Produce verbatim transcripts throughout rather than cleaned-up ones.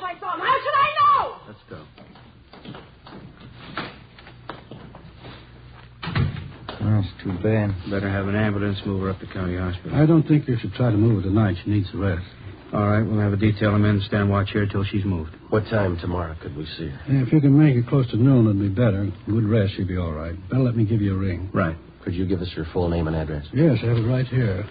if I saw him. How should I know? Let's go. That's too bad. Better have an ambulance move her up to county hospital. I don't think you should try to move her tonight. She needs a rest. All right, we'll have a detail of men stand watch here till she's moved. What time tomorrow could we see her? Yeah, if you can make it close to noon, it'd be better. Good rest, she'll be all right. Better let me give you a ring. Right. Could you give us your full name and address? Yes, I have it right here.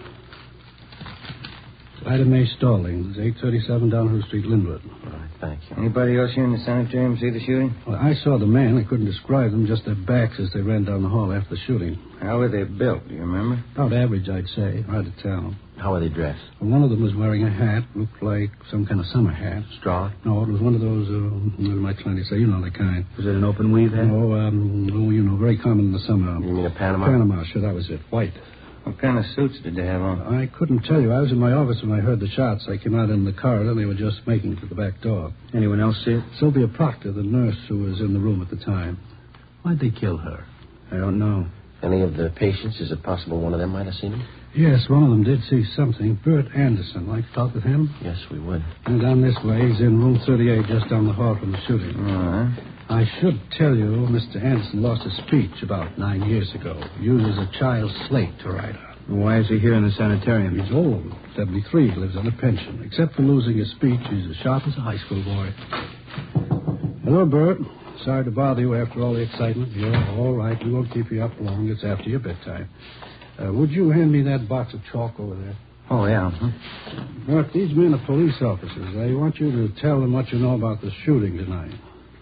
Ida Mae Stallings, eight thirty-seven Downhill Street, Linwood. All right, thank you. Anybody else here in the sanitarium see the shooting? Well, I saw the man. I couldn't describe them, just their backs as they ran down the hall after the shooting. How were they built, do you remember? About average, I'd say, right of town. How are they dressed? Well, one of them was wearing a hat, looked like some kind of summer hat. Straw? No, it was one of those, uh, what am I trying to say? You know the kind. Was it an open weave hat? No, um, oh, you know, very common in the summer. You mean a Panama? Panama, sure, that was it. White. What kind of suits did they have on? I couldn't tell you. I was in my office when I heard the shots. I came out in the corridor. They were just making to the back door. Anyone else see it? Sylvia Proctor, the nurse who was in the room at the time. Why'd they kill her? I don't know. Any of the patients? Is it possible one of them might have seen him? Yes, one of them did see something. Bert Anderson. Like to talk with him? Yes, we would. And down this way, he's in room thirty-eight, just down the hall from the shooting. All right. I should tell you, Mister Anderson lost his speech about nine years ago. Uses a child's slate to write on. Why is he here in the sanitarium? He's old, seventy-three, lives on a pension. Except for losing his speech, he's as sharp as a high school boy. Hello, Bert. Sorry to bother you after all the excitement. Yeah, all right. We won't keep you up long. It's after your bedtime. Uh, would you hand me that box of chalk over there? Oh, yeah. Huh? Bert, these men are police officers. I want you to tell them what you know about the shooting tonight.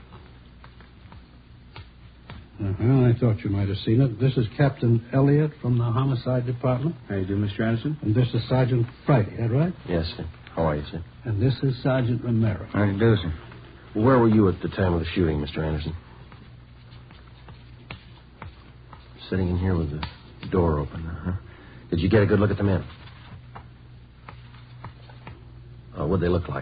Uh-huh, I thought you might have seen it. This is Captain Elliott from the Homicide Department. How you do, Mister Anderson? And this is Sergeant Friday, is that right? Yes, sir. How are you, sir? And this is Sergeant Romero. How do you do, sir? Where were you at the time of the shooting, Mister Anderson? Sitting in here with the door open, huh? Did you get a good look at the men? Uh, what'd they look like?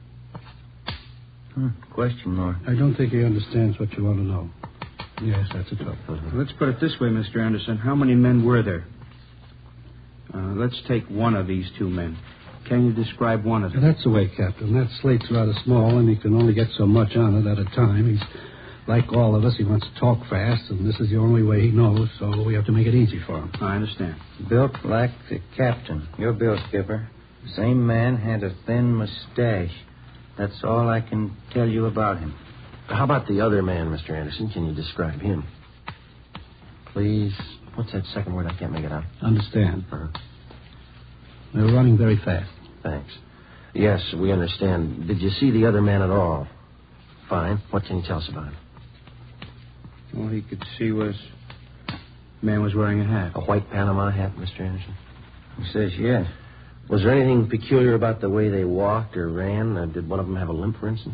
Hmm. Question mark. I don't think he understands what you want to know. Yes, that's a tough one. Mm-hmm. Let's put it this way, Mister Anderson. How many men were there? Uh, let's take one of these two men. Can you describe one of them? That's the way, Captain. That slate's rather small, and he can only get so much on it at a time. He's like all of us. He wants to talk fast, and this is the only way he knows, so we have to make it easy for him. I understand. Built like the captain. Your bill, Skipper. Same man had a thin mustache. That's all I can tell you about him. How about the other man, Mister Anderson? Can you describe him? Please. What's that second word? I can't make it out. Understand. Uh-huh. They were running very fast. Thanks. Yes, we understand. Did you see the other man at all? Fine. What can you tell us about him? All he could see was the man was wearing a hat. A white Panama hat, Mister Anderson? He says yes. Was there anything peculiar about the way they walked or ran? Uh, did one of them have a limp, for instance?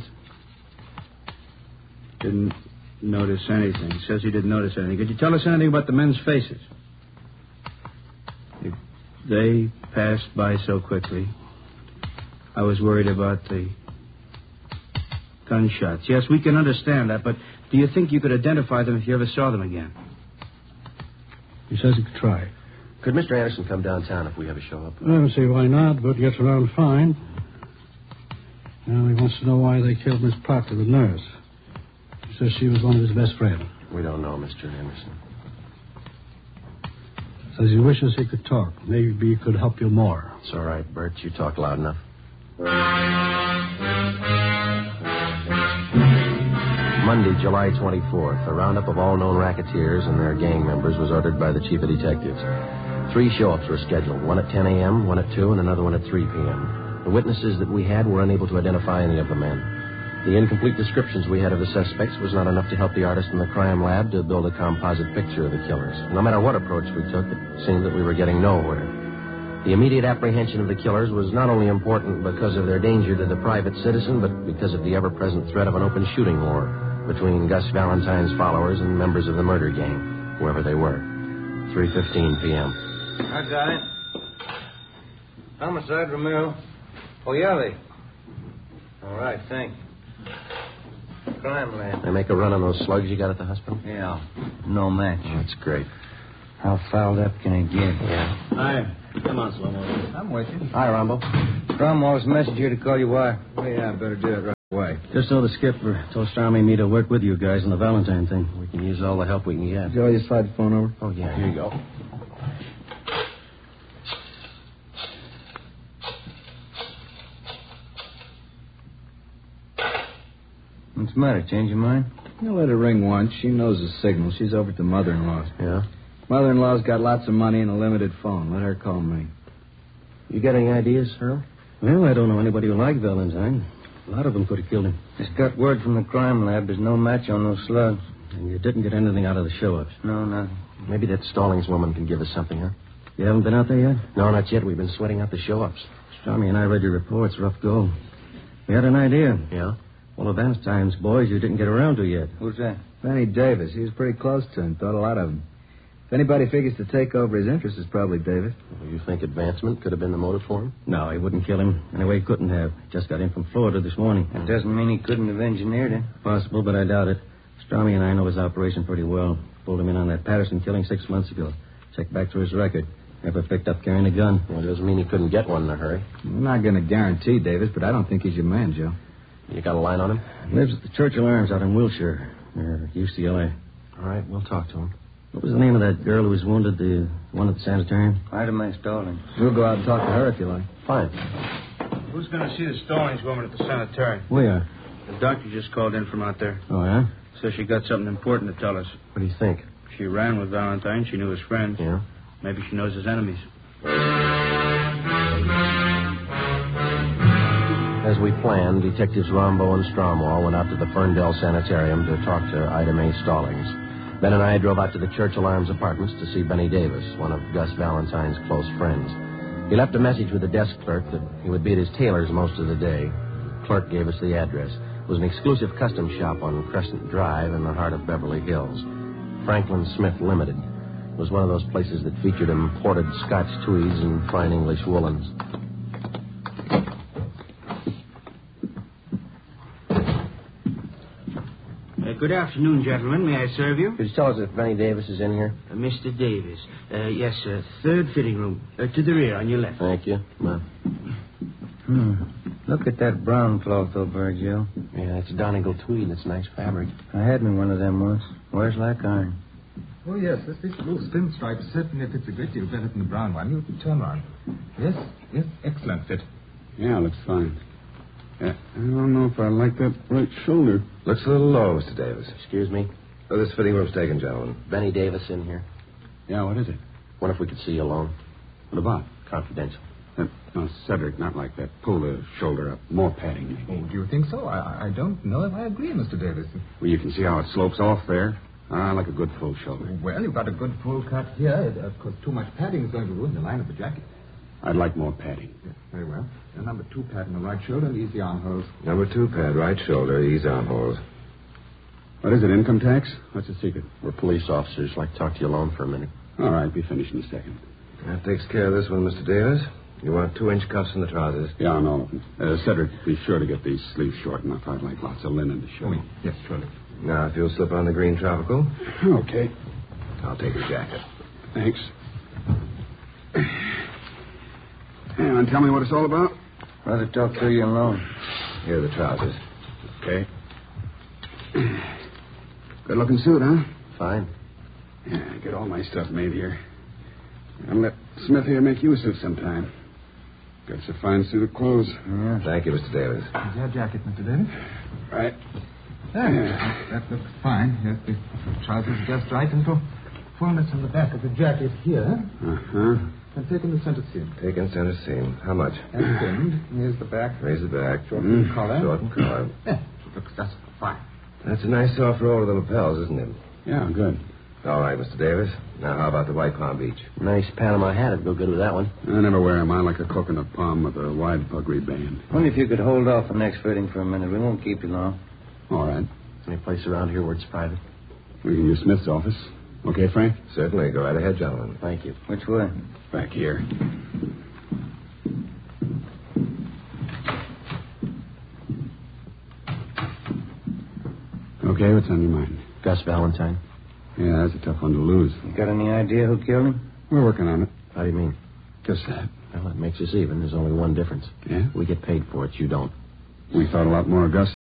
Didn't notice anything. He says he didn't notice anything. Could you tell us anything about the men's faces? If they passed by so quickly, I was worried about the gunshots. Yes, we can understand that, but do you think you could identify them if you ever saw them again? He says he could try. Could Mister Anderson come downtown if we ever show up? I don't see why not, but gets around fine. Now, he wants to know why they killed Miss Proctor, the nurse. He says she was one of his best friends. We don't know, Mister Anderson. Says he wishes he could talk. Maybe he could help you more. It's all right, Bert. You talk loud enough. Monday, July twenty-fourth, a roundup of all known racketeers and their gang members was ordered by the chief of detectives. Three show-ups were scheduled, one at ten a.m., one at two, and another one at three p.m. The witnesses that we had were unable to identify any of the men. The incomplete descriptions we had of the suspects was not enough to help the artist in the crime lab to build a composite picture of the killers. No matter what approach we took, it seemed that we were getting nowhere. The immediate apprehension of the killers was not only important because of their danger to the private citizen, but because of the ever-present threat of an open shooting war between Gus Valentine's followers and members of the murder gang, whoever they were. three fifteen p.m. I got it. Homicide, Romero. Oh, Yali. All right, thanks. Crime lab. They make a run on those slugs you got at the hospital? Yeah, no match. Oh, that's great. How fouled up can it get? Yeah. Hi. Come on, Slomo. I'm with you. Hi, Rambo. Cromwell's message here to call you why. Oh, yeah, I better do it right away. Just so the skipper told Stormy and me to work with you guys on the Valentine thing. We can use all the help we can get. Joe, you slide the phone over? Oh, yeah, here you go. What's the matter? Change your mind? You let her ring once. She knows the signal. She's over at the mother-in-law's. Yeah? Mother-in-law's got lots of money and a limited phone. Let her call me. You got any ideas, Earl? Well, I don't know anybody who liked Valentine. A lot of them could have killed him. Just got word from the crime lab. There's no match on those slugs. And you didn't get anything out of the show-ups. No, no. Maybe that Stallings woman can give us something, huh? You haven't been out there yet? No, not yet. We've been sweating out the show-ups. Stormy and I read your reports. Rough go. We had an idea. Yeah? One of Valentine's boys you didn't get around to yet. Who's that? Benny Davis. He was pretty close to him. Thought a lot of him. If anybody figures to take over his interest, it's probably Davis. Well, you think advancement could have been the motive for him? No, he wouldn't kill him. Anyway, he couldn't have. Just got in from Florida this morning. That doesn't mean he couldn't have engineered it. Possible, but I doubt it. Stormy and I know his operation pretty well. Pulled him in on that Patterson killing six months ago. Checked back through his record. Never picked up carrying a gun. Well, it doesn't mean he couldn't get one in a hurry. I'm not going to guarantee Davis, but I don't think he's your man, Joe. You got a line on him? Lives at the Churchill Arms out in Wilshire, near U C L A. All right, we'll talk to him. What was the name of that girl who was wounded, the one at the sanitarium? Ida Mae Stallings. We'll go out and talk to her if you like. Fine. Who's going to see the Stallings woman at the sanitarium? We are. The doctor just called in from out there. Oh, yeah? Says she got something important to tell us. What do you think? She ran with Valentine. She knew his friends. Yeah? Maybe she knows his enemies. As we planned, Detectives Rombo and Stromwall went out to the Ferndale Sanitarium to talk to Ida Mae Stallings. Ben and I drove out to the Churchill Arms apartments to see Benny Davis, one of Gus Valentine's close friends. He left a message with the desk clerk that he would be at his tailor's most of the day. The clerk gave us the address. It was an exclusive custom shop on Crescent Drive in the heart of Beverly Hills. Franklin Smith Limited. It was one of those places that featured imported Scotch tweeds and fine English woolens. Uh, good afternoon, gentlemen. May I serve you? Could you tell us if Benny Davis is in here? Uh, Mister Davis. Uh, yes, sir. Third fitting room. Uh, to the rear, on your left. Thank you. Come on. Hmm. Look at that brown cloth over there, Joe. Yeah, it's Donegal tweed. It's nice fabric. I had me one of them once. Wears like iron. Oh, yes, this, this blue thin stripe certainly fits a great deal better than the brown one. You turn around. Yes, yes, excellent fit. Yeah, looks fine. Yeah, I don't know if I like that right shoulder. Looks a little low, Mister Davis. Excuse me? Oh, this fitting room's taken, gentlemen. Benny Davis in here. Yeah, what is it? Wonder if we could see you alone. What about? Confidential. Uh, no, Cedric, not like that. Pull the shoulder up. More padding, maybe. Oh, do you think so? I, I don't know if I agree, Mister Davis. Well, you can see how it slopes off there. I like a good full shoulder. Well, you've got a good full cut here. Of course, too much padding is going to ruin the line of the jacket. I'd like more padding. Yes, very well. A number two pad on the right shoulder and easy armholes. Number two pad, right shoulder, ease armholes. What is it, income tax? What's the secret? We're police officers. Like to talk to you alone for a minute. All right, be finished in a second. That takes care of this one, Mister Davis. You want two-inch cuffs in the trousers. Yeah, on all of them. Uh, Cedric, be sure to get these sleeves short enough. I'd like lots of linen to show. Oh, yes, surely. Now, if you'll slip on the green tropical, Okay. I'll take your jacket. Thanks. And tell me what it's all about. Rather talk to you alone. Here are the trousers. Okay. Good-looking suit, huh? Fine. Yeah, I get all my stuff made here. I'll let Smith here make use of it sometime. Got a fine suit of clothes. Yeah. Thank you, Mister Davis. Is your jacket, Mister Davis? Right. Yeah, that looks fine. Yes, the trousers are just right until fullness on the back of the jacket here. Uh-huh. And take in the center seam. Taking center seam. How much? And trimmed. Here's the back. Raise the back. Shorten Mm. the collar. Shorten collar. Yeah, it looks just fine. That's a nice soft roll of the lapels, isn't it? Yeah, good. All right, Mister Davis. Now, how about the White Palm Beach? Nice Panama hat would go good with that one. I never wear them. I like a coconut palm with a wide puggree band. Wonder if you could hold off the next fitting for a minute. We won't keep you long. All right. Any place around here where it's private? We can use Smith's office. Okay, Frank? Certainly. Go right ahead, gentlemen. Thank you. Which way? Back here. Okay, what's on your mind? Gus Valentine. Yeah, that's a tough one to lose. You got any idea who killed him? We're working on it. How do you mean? Just that. Well, it makes us even. There's only one difference. Yeah? We get paid for it. You don't. We thought a lot more of Gus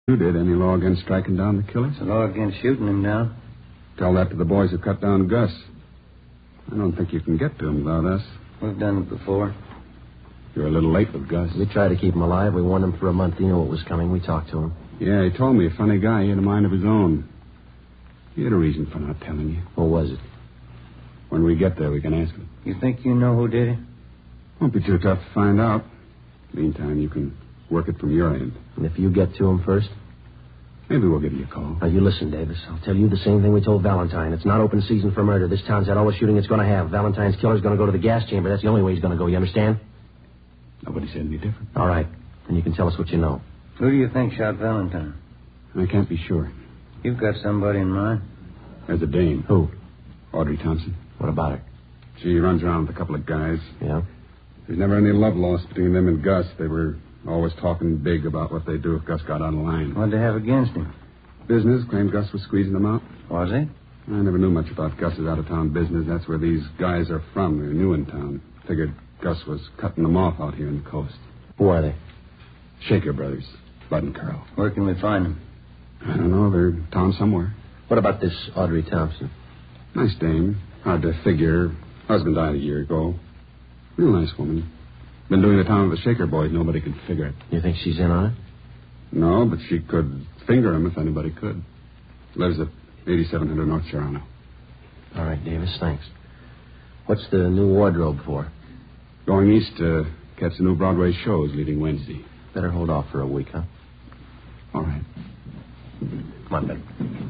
You did. Any law against striking down the killers? The law against shooting him down. Tell that to the boys who cut down Gus. I don't think you can get to him without us. We've done it before. You're a little late with Gus. We tried to keep him alive. We warned him for a month. He knew what was coming. We talked to him. Yeah, he told me. A funny guy. He had a mind of his own. He had a reason for not telling you. What was it? When we get there, we can ask him. You think you know who did it? Won't be too tough to find out. Meantime, you can work it from your end. And if you get to him first? Maybe we'll give you a call. Now, you listen, Davis. I'll tell you the same thing we told Valentine. It's not open season for murder. This town's had all the shooting it's going to have. Valentine's killer's going to go to the gas chamber. That's the only way he's going to go. You understand? Nobody said any different. All right. Then you can tell us what you know. Who do you think shot Valentine? I can't be sure. You've got somebody in mind. There's a dame. Who? Audrey Thompson. What about her? She runs around with a couple of guys. Yeah? There's never any love lost between them and Gus. They were always talking big about what they'd do if Gus got on the line. What'd they have against him? Business claimed Gus was squeezing them out. Was he? I never knew much about Gus's out-of-town business. That's where these guys are from. They're new in town. Figured Gus was cutting them off out here on the coast. Who are they? Shaker Brothers. Bud and Carl. Where can we find them? I don't know. They're in town somewhere. What about this Audrey Thompson? Nice dame. Hard to figure. Husband died a year ago. Real nice woman. Been doing the town with the Shaker boys. Nobody can figure it. You think she's in on it? No, but she could finger him if anybody could. Lives at eighty-seven hundred North Serrano. All right, Davis, thanks. What's the new wardrobe for? Going east to catch the new Broadway shows leaving Wednesday. Better hold off for a week, huh? All right. Come on, Ben.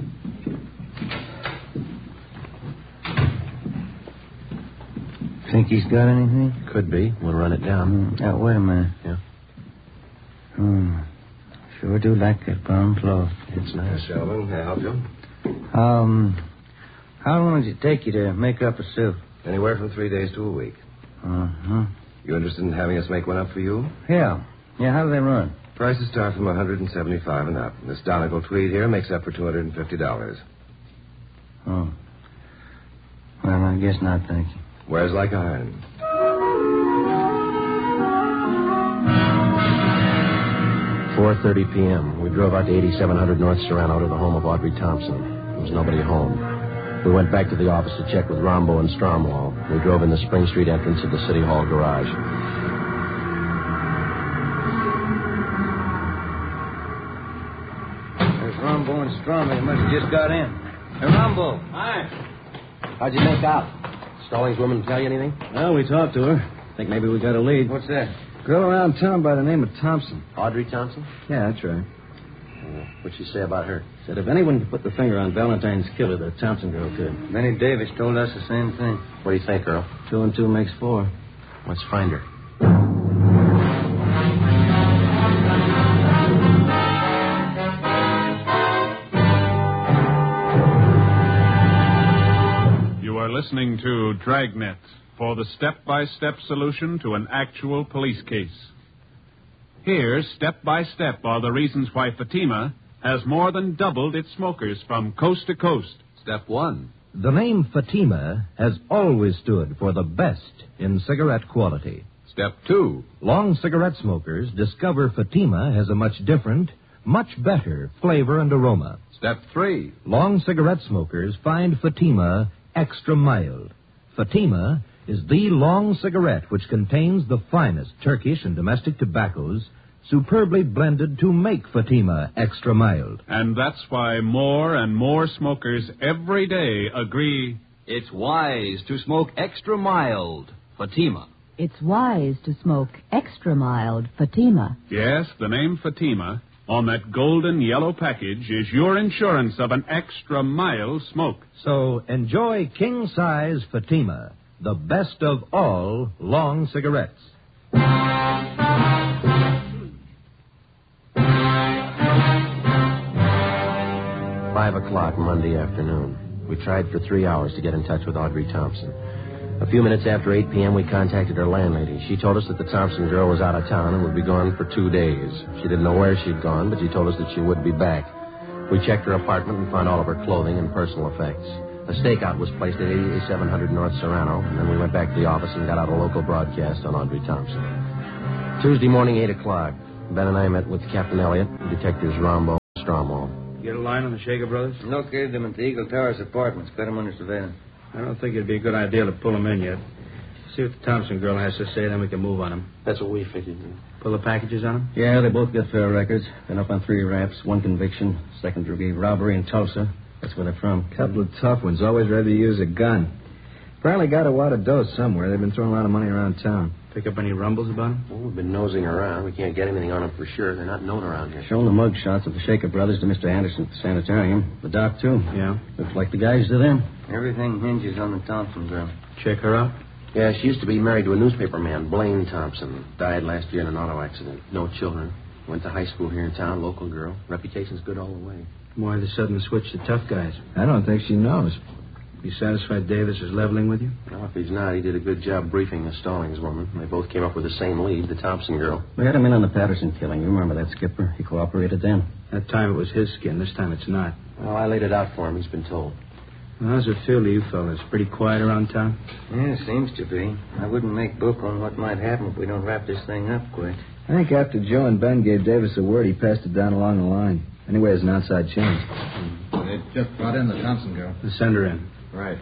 Think he's got anything? Could be. We'll run it down. Mm, uh, wait a minute. Yeah? Hmm. Sure do like that brown cloth. It's nice. Sheldon, may I help you? Um, how long does it take you to make up a suit? Anywhere from three days to a week. Uh-huh. You interested in having us make one up for you? Yeah. Yeah, how do they run? Prices start from one hundred seventy-five and up. This Donegal tweed here makes up for two hundred fifty dollars. Oh. Well, I guess not, thank you. Wears like iron. four thirty p.m. We drove out to eighty-seven hundred North Serrano to the home of Audrey Thompson. There was nobody home. We went back to the office to check with Rombo and Stromwall. We drove in the Spring Street entrance of the City Hall garage. There's Rombo and Stromwall. They must have just got in. Hey, Rombo. Hi. How'd you make out? Stallings woman tell you anything? Well, we talked to her. Think maybe we got a lead. What's that? Girl around town by the name of Thompson. Audrey Thompson? Yeah, that's right. Uh, what'd she say about her? Said if anyone could put the finger on Valentine's killer, the Thompson girl could. Benny Davis told us the same thing. What do you think, Earl? Two and two makes four. Let's find her. You are listening to Dragnet for the step-by-step solution to an actual police case. Here, step-by-step, are the reasons why Fatima has more than doubled its smokers from coast to coast. Step one. The name Fatima has always stood for the best in cigarette quality. Step two. Long cigarette smokers discover Fatima has a much different, much better flavor and aroma. Step three. Long cigarette smokers find Fatima extra mild. Fatima is the long cigarette which contains the finest Turkish and domestic tobaccos superbly blended to make Fatima extra mild. And that's why more and more smokers every day agree it's wise to smoke extra mild Fatima. It's wise to smoke extra mild Fatima. Yes, the name Fatima on that golden yellow package is your insurance of an extra mild smoke. So enjoy king-size Fatima, the best of all long cigarettes. Five o'clock Monday afternoon. We tried for three hours to get in touch with Audrey Thompson. A few minutes after eight p.m., we contacted her landlady. She told us that the Thompson girl was out of town and would be gone for two days. She didn't know where she'd gone, but she told us that she would be back. We checked her apartment and found all of her clothing and personal effects. A stakeout was placed at eighty-seven hundred North Serrano, and then we went back to the office and got out a local broadcast on Audrey Thompson. Tuesday morning, eight o'clock. Ben and I met with Captain Elliott, Detectives Rombo, Stromwell. Get a line on the Shaker brothers? Located them at the Eagle Towers apartments. Got them under surveillance. I don't think it'd be a good idea to pull them in yet. See what the Thompson girl has to say, then we can move on them. That's what we figured. Pull the packages on them? Yeah, they both got fair records. Been up on three raps, one conviction, second degree robbery in Tulsa. That's where they're from. Couple of tough ones, always ready to use a gun. Apparently got a wad of dough somewhere. They've been throwing a lot of money around town. Pick up any rumbles about them? Well, we've been nosing around. We can't get anything on them for sure. They're not known around here. Shown the mug shots of the Shaker brothers to Mister Anderson at the sanitarium. The doc, too. Yeah. Looks like the guys to them. Everything hinges on the Thompson girl. Check her out? Yeah, she used to be married to a newspaper man, Blaine Thompson. Died last year in an auto accident. No children. Went to high school here in town, local girl. Reputation's good all the way. Why the sudden switch to tough guys? I don't think she knows. You satisfied Davis is leveling with you? Well, if he's not, he did a good job briefing the Stallings woman. They both came up with the same lead, the Thompson girl. We had him in on the Patterson killing. You remember that, Skipper? He cooperated then. That time it was his skin. This time it's not. Well, I laid it out for him. He's been told. Well, how's it feel to you fellas? Pretty quiet around town? Yeah, it seems to be. I wouldn't make book on what might happen if we don't wrap this thing up quick. I think after Joe and Ben gave Davis a word, he passed it down along the line. Anyway, there's an outside chance. They just brought in the Thompson girl. Send her in. Right.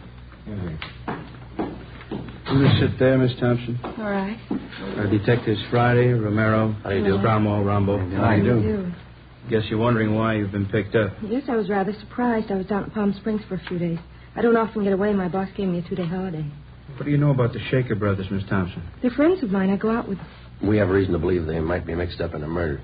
You just sit there, Miss Thompson. All right. Our detectives Friday, Romero, How do you do? Cromwell, Rombo. How do you do? Guess you're wondering why you've been picked up. Yes, I was rather surprised. I was down at Palm Springs for a few days. I don't often get away. My boss gave me a two-day holiday. What do you know about the Shaker brothers, Miss Thompson? They're friends of mine. I go out with them. We have reason to believe they might be mixed up in a murder.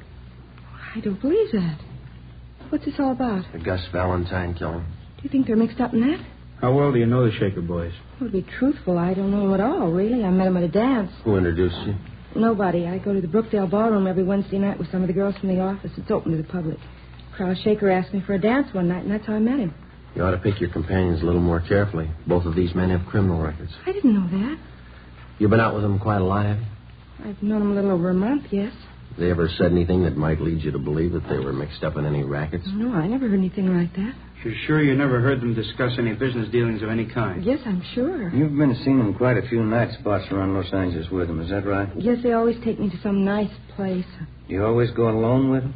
I don't believe that. What's this all about? The Gus Valentine killing. Do you think they're mixed up in that? How well do you know the Shaker boys? Well, to be truthful, I don't know them at all, really. I met them at a dance. Who introduced you? Nobody. I go to the Brookdale Ballroom every Wednesday night with some of the girls from the office. It's open to the public. Carl Shaker asked me for a dance one night, and that's how I met him. You ought to pick your companions a little more carefully. Both of these men have criminal records. I didn't know that. You've been out with them quite a lot, have you? I've known them a little over a month, yes. They ever said anything that might lead you to believe that they were mixed up in any rackets? No, I never heard anything like that. You're sure you never heard them discuss any business dealings of any kind? Yes, I'm sure. You've been seeing them quite a few night spots around Los Angeles with them, is that right? Yes, they always take me to some nice place. Do you always go alone with them?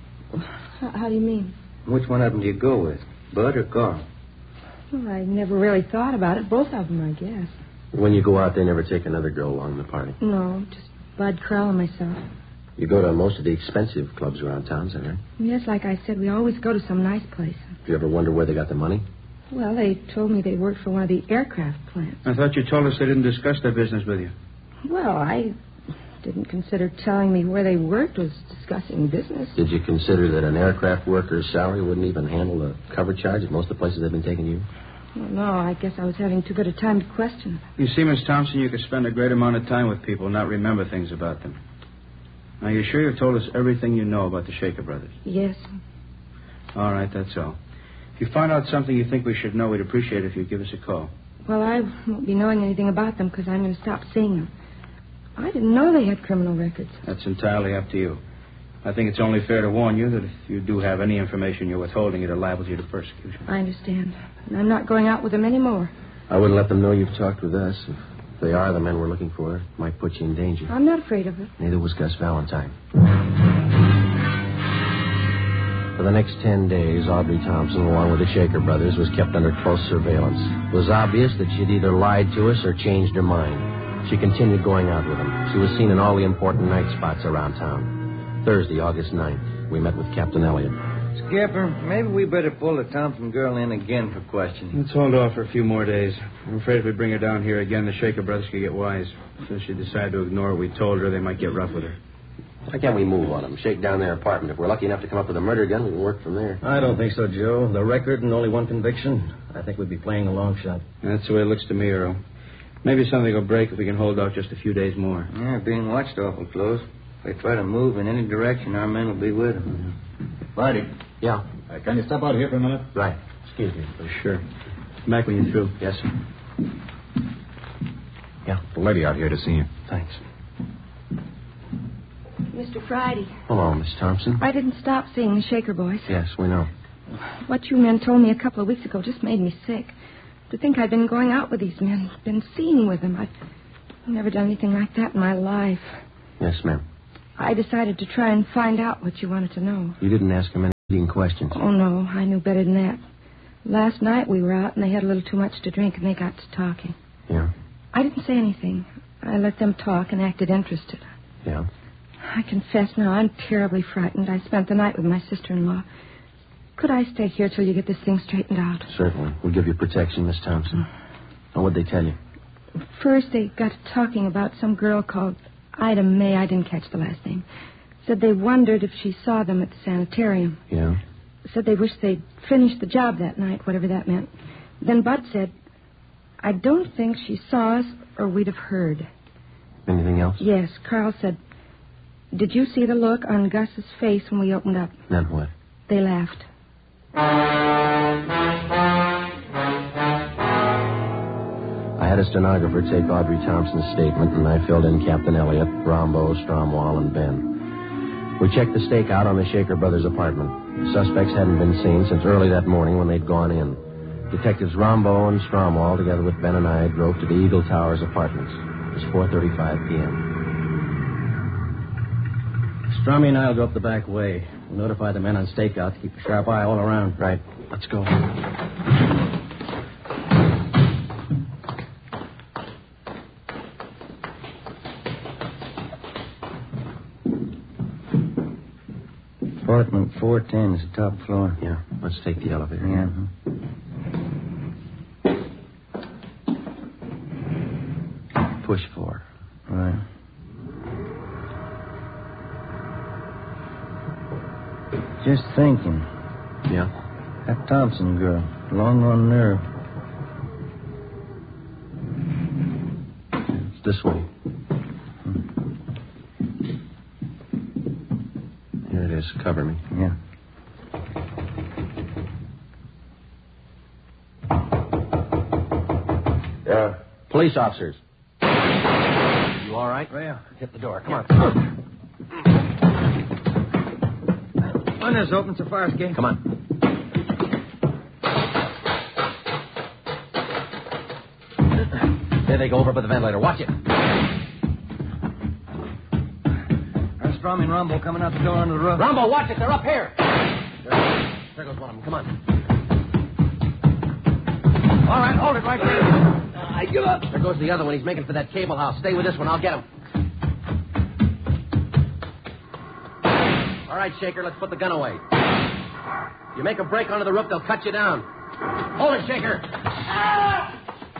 How, how do you mean? Which one of them do you go with, Bud or Carl? Well, I never really thought about it. Both of them, I guess. When you go out, they never take another girl along the party? No, just Bud, Carl, and myself. You go to most of the expensive clubs around town, is that right? Yes, like I said, we always go to some nice place. Do you ever wonder where they got the money? Well, they told me they worked for one of the aircraft plants. I thought you told us they didn't discuss their business with you. Well, I didn't consider telling me where they worked was discussing business. Did you consider that an aircraft worker's salary wouldn't even handle the cover charge at most of the places they've been taking you? Well, no, I guess I was having too good a time to question. You see, Miss Thompson, you could spend a great amount of time with people and not remember things about them. Now, you're sure you've told us everything you know about the Shaker brothers? Yes. All right, that's all. If you find out something you think we should know, we'd appreciate it if you'd give us a call. Well, I won't be knowing anything about them because I'm going to stop seeing them. I didn't know they had criminal records. That's entirely up to you. I think it's only fair to warn you that if you do have any information you're withholding, it liable you to persecution. I understand. And I'm not going out with them anymore. I wouldn't let them know you've talked with us. If they are the men we're looking for, it might put you in danger. I'm not afraid of it. Neither was Gus Valentine. For the next ten days, Audrey Thompson, along with the Shaker brothers, was kept under close surveillance. It was obvious that she'd either lied to us or changed her mind. She continued going out with them. She was seen in all the important night spots around town. Thursday, August ninth, we met with Captain Elliott. Skipper, maybe we better pull the Thompson girl in again for questioning. Let's hold off for a few more days. I'm afraid if we bring her down here again, the Shaker brothers could get wise. So if she decide to ignore what we told her, they might get rough with her. Why can't we move on them? Shake down their apartment. If we're lucky enough to come up with a murder gun, we can work from there. I don't think so, Joe. The record and only one conviction. I think we'd be playing a long shot. That's the way it looks to me, Earl. Maybe something will break if we can hold out just a few days more. Yeah, being watched awful close. If they try to move in any direction, our men will be with them. Friday. Yeah. Uh, can you step out here for a minute? Right. Excuse me. Sure. Back when you're through. Yes, sir. Yeah, the lady out here to see you. Thanks. Mister Friday. Hello, Miss Thompson. I didn't stop seeing the Shaker boys. Yes, we know. What you men told me a couple of weeks ago just made me sick. To think I'd been going out with these men, been seen with them. I've never done anything like that in my life. Yes, ma'am. I decided to try and find out what you wanted to know. You didn't ask him any leading questions. Oh, no, I knew better than that. Last night we were out and they had a little too much to drink and they got to talking. Yeah? I didn't say anything. I let them talk and acted interested. Yeah? I confess now, I'm terribly frightened. I spent the night with my sister-in-law. Could I stay here till you get this thing straightened out? Certainly. We'll give you protection, Miss Thompson. And what'd they tell you? First, they got to talking about some girl called Ida May. I didn't catch the last name. Said they wondered if she saw them at the sanitarium. Yeah? Said they wished they'd finished the job that night, whatever that meant. Then Bud said, I don't think she saw us or we'd have heard. Anything else? Yes. Carl said, did you see the look on Gus's face when we opened up? Then what? They laughed. I had a stenographer take Audrey Thompson's statement, and I filled in Captain Elliott, Rombo, Stromwall, and Ben. We checked the stakeout on the Shaker brothers' apartment. The suspects hadn't been seen since early that morning when they'd gone in. Detectives Rombo and Stromwall, together with Ben and I, drove to the Eagle Towers apartments. It was four thirty-five p.m. Strummy and I'll go up the back way. We'll notify the men on stakeout to keep a sharp eye all around. Right. Let's go. Apartment four ten is the top floor. Yeah. Let's take the elevator. Yeah. Push four. Right. Just thinking. Yeah? That Thompson girl. Long on nerve. It's this way. Here it is. Cover me. Yeah. Yeah. Police officers. You all right? Well, hit the door. Come on. Windows open, so far, escape. Come on. There they go over by the ventilator. Watch it. There's Strummy and Rumble coming out the door under the roof. Rumble, watch it. They're up here. There, there goes one of them. Come on. All right, hold it right there. I give up. There goes the other one. He's making for that cable house. Stay with this one. I'll get him. All right, Shaker, let's put the gun away. You make a break onto the roof, they'll cut you down. Hold it, Shaker. Ah!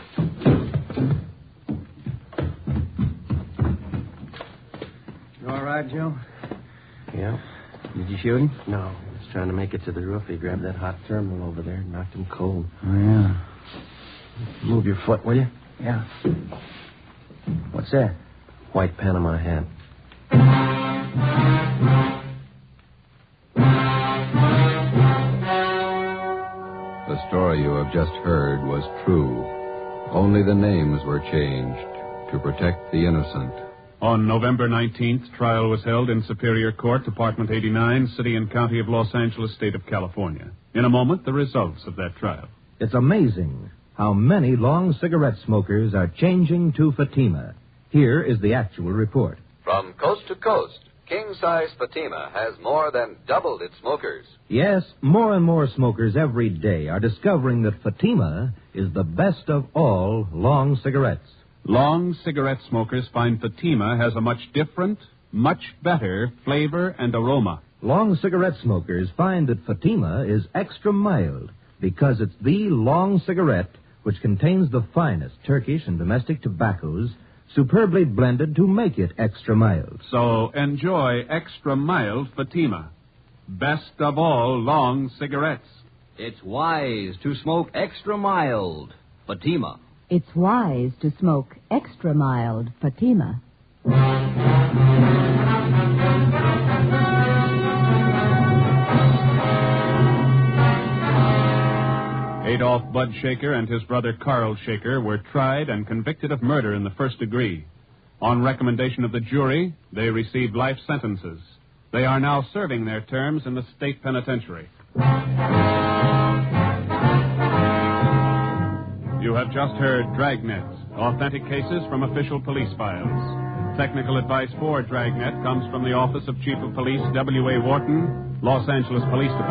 You all right, Joe? Yeah. Did you shoot him? No, he was trying to make it to the roof. He grabbed that hot terminal over there and knocked him cold. Oh, yeah. Move your foot, will you? Yeah. What's that? White Panama hat. The story you have just heard was true. Only the names were changed to protect the innocent. On November nineteenth, trial was held in Superior Court, Department eighty-nine, City and County of Los Angeles, State of California. In a moment, the results of that trial. It's amazing how many long cigarette smokers are changing to Fatima. Here is the actual report. From coast to coast, king-size Fatima has more than doubled its smokers. Yes, more and more smokers every day are discovering that Fatima is the best of all long cigarettes. Long cigarette smokers find Fatima has a much different, much better flavor and aroma. Long cigarette smokers find that Fatima is extra mild because it's the long cigarette which contains the finest Turkish and domestic tobaccos superbly blended to make it extra mild. So enjoy extra mild Fatima. Best of all long cigarettes. It's wise to smoke extra mild Fatima. It's wise to smoke extra mild Fatima. Adolph Bud Shaker and his brother Carl Shaker were tried and convicted of murder in the first degree. On recommendation of the jury, they received life sentences. They are now serving their terms in the state penitentiary. You have just heard Dragnet, authentic cases from official police files. Technical advice for Dragnet comes from the Office of Chief of Police W A Wharton, Los Angeles Police Department.